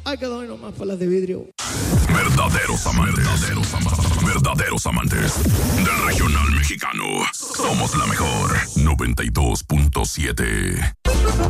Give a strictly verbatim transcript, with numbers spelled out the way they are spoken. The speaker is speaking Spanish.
Hay que dar nomás para las de vidrio. Verdaderos amantes, verdaderos amantes, verdaderos amantes del regional mexicano. Somos la mejor noventa y dos punto siete.